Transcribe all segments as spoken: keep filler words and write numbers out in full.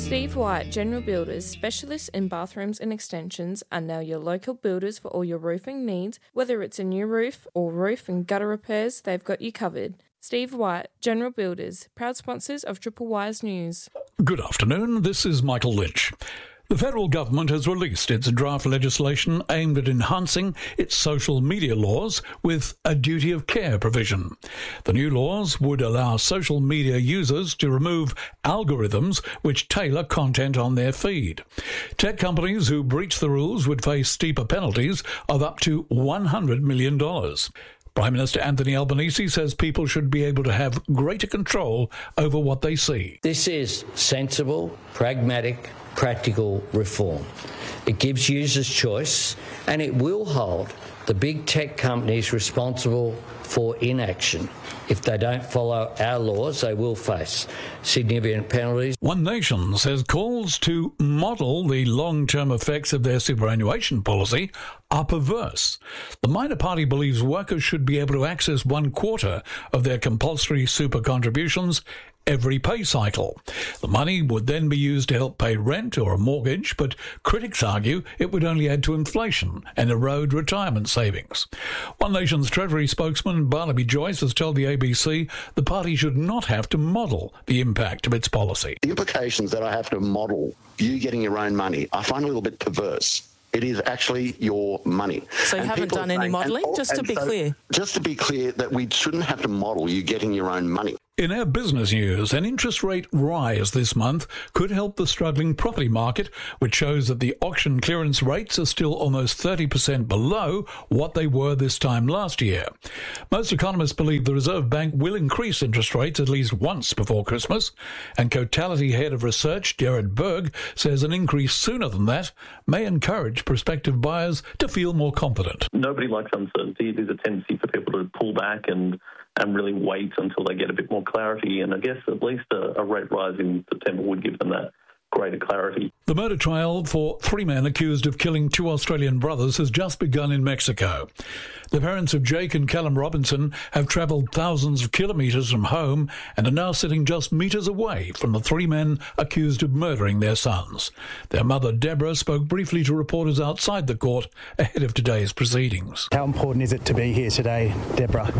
Steve White, General Builders, specialists in bathrooms and extensions, are now your local builders for all your roofing needs. Whether it's a new roof or roof and gutter repairs, they've got you covered. Steve White, General Builders, proud sponsors of Triple Wise News. Good afternoon, this is Michael Lynch. The federal government has released its draft legislation aimed at enhancing its social media laws with a duty of care provision. The new laws would allow social media users to remove algorithms which tailor content on their feed. Tech companies who breach the rules would face steeper penalties of up to one hundred million dollars. Prime Minister Anthony Albanese says people should be able to have greater control over what they see. This is sensible, pragmatic, practical reform. It gives users choice, and it will hold the big tech companies responsible for inaction. If they don't follow our laws, they will face significant penalties. One Nation says calls to model the long-term effects of their superannuation policy are perverse. The minor party believes workers should be able to access one quarter of their compulsory super contributions every pay cycle. The money would then be used to help pay rent or a mortgage, but critics argue it would only add to inflation and erode retirement savings. One Nation's Treasury spokesman Barnaby Joyce has told the A B C the party should not have to model the impact of its policy. The implications that I have to model you getting your own money, I find a little bit perverse. It is actually your money. So you and haven't done any modelling? Just to be so, clear. Just to be clear that we shouldn't have to model you getting your own money. In our business news, an interest rate rise this month could help the struggling property market, which shows that the auction clearance rates are still almost thirty percent below what they were this time last year. Most economists believe the Reserve Bank will increase interest rates at least once before Christmas, and Cotality Head of Research Jared Berg says an increase sooner than that may encourage prospective buyers to feel more confident. Nobody likes uncertainty. There's a tendency for people to pull back and and really wait until they get a bit more clarity. And I guess at least a, a rate rise in September would give them that greater clarity. The murder trial for three men accused of killing two Australian brothers has just begun in Mexico. The parents of Jake and Callum Robinson have travelled thousands of kilometres from home and are now sitting just metres away from the three men accused of murdering their sons. Their mother, Deborah, spoke briefly to reporters outside the court ahead of today's proceedings. How important is it to be here today, Deborah?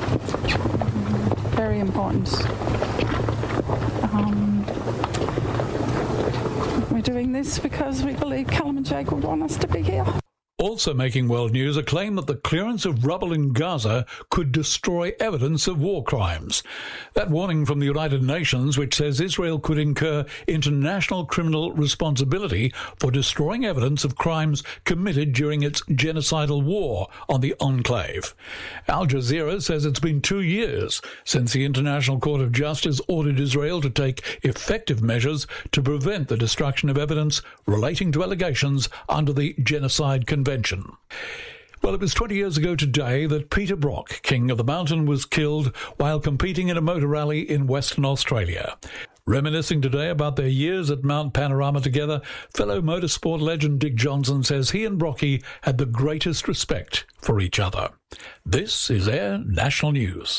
Very important. Um, we're doing this because we believe Callum and Jake would want us to be here. Also making world news, a claim that the clearance of rubble in Gaza could destroy evidence of war crimes. That warning from the United Nations, which says Israel could incur international criminal responsibility for destroying evidence of crimes committed during its genocidal war on the enclave. Al Jazeera says it's been two years since the International Court of Justice ordered Israel to take effective measures to prevent the destruction of evidence relating to allegations under the Genocide Convention. Well, it was twenty years ago today that Peter Brock, King of the Mountain, was killed while competing in a motor rally in Western Australia. Reminiscing today about their years at Mount Panorama together, fellow motorsport legend Dick Johnson says he and Brocky had the greatest respect for each other. This is Air National News.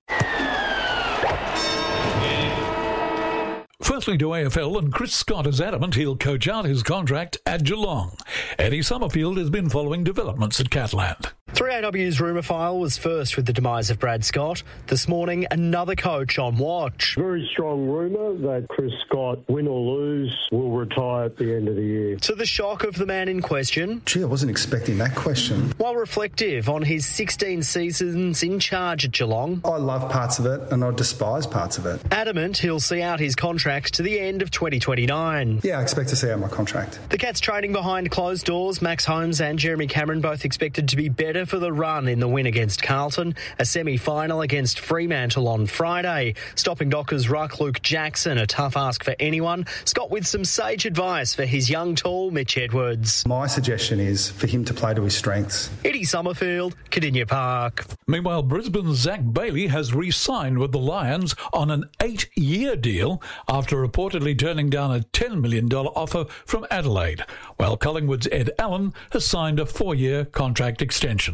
Firstly to A F L, and Chris Scott is adamant he'll coach out his contract at Geelong. Eddie Summerfield has been following developments at Catland. three A W's rumour file was first with the demise of Brad Scott. This morning, another coach on watch. Very strong rumour that Chris Scott, win or lose, will retire at the end of the year. To the shock of the man in question. Gee, I wasn't expecting that question. While reflective on his sixteen seasons in charge at Geelong. I love parts of it and I despise parts of it. Adamant he'll see out his contract to the end of twenty twenty-nine. Yeah, I expect to see out my contract. The Cats training behind closed doors. Max Holmes and Jeremy Cameron both expected to be better for the run in the win against Carlton, a semi-final against Fremantle on Friday. Stopping Dockers ruck Luke Jackson, a tough ask for anyone. Scott with some sage advice for his young tall Mitch Edwards. My suggestion is for him to play to his strengths. Eddie Summerfield, Cardinia Park. Meanwhile, Brisbane's Zach Bailey has re-signed with the Lions on an eight-year deal after reportedly turning down a ten million dollars offer from Adelaide, while Collingwood's Ed Allen has signed a four-year contract extension.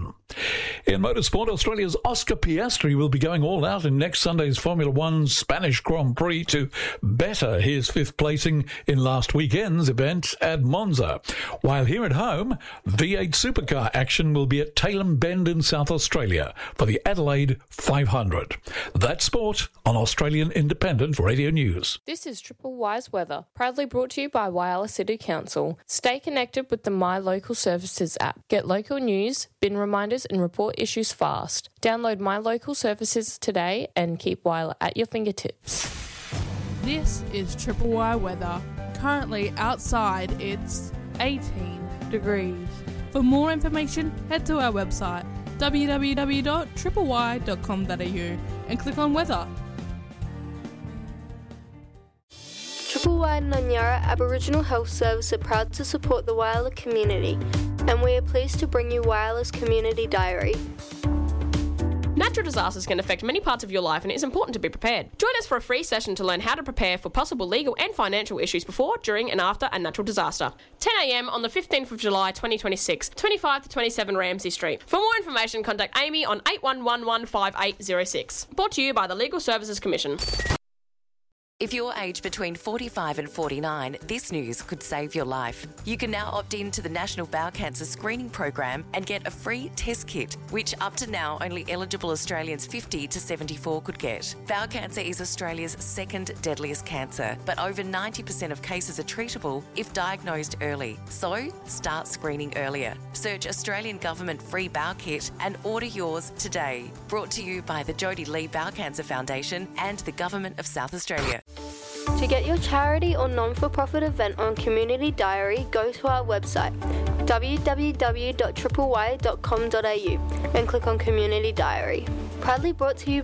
one. In motorsport, Australia's Oscar Piastri will be going all out in next Sunday's Formula One Spanish Grand Prix to better his fifth placing in last weekend's event at Monza. While here at home, V eight supercar action will be at Tailem Bend in South Australia for the Adelaide five hundred. That's sport on Australian Independent Radio News. This is Triple Y's weather, proudly brought to you by Whyalla City Council. Stay connected with the My Local Services app. Get local news, bin reminders and report issues fast. Download My Local Services today and keep Whyalla at your fingertips. This is Triple Y weather. Currently outside it's eighteen degrees. For more information, head to our website w w w dot triple y dot com dot a u and click on weather. Triple Y Nanyara Aboriginal Health Service are proud to support the Whyalla community, and we are pleased to bring you Whyalla's Community Diary. Natural disasters can affect many parts of your life and it is important to be prepared. Join us for a free session to learn how to prepare for possible legal and financial issues before, during and after a natural disaster. ten a m on the fifteenth of July twenty twenty-six, twenty-five to twenty-seven Ramsay Street. For more information, contact Amy on eight one one one five eight zero six. Brought to you by the Legal Services Commission. If you're aged between forty-five and forty-nine, this news could save your life. You can now opt in to the National Bowel Cancer Screening Program and get a free test kit, which up to now only eligible Australians fifty to seventy-four could get. Bowel cancer is Australia's second deadliest cancer, but over ninety percent of cases are treatable if diagnosed early. So, start screening earlier. Search Australian Government Free Bowel Kit and order yours today. Brought to you by the Jodie Lee Bowel Cancer Foundation and the Government of South Australia. To get your charity or non-for-profit event on Community Diary, go to our website w w w dot triple y dot com dot a u and click on Community Diary. Proudly brought to you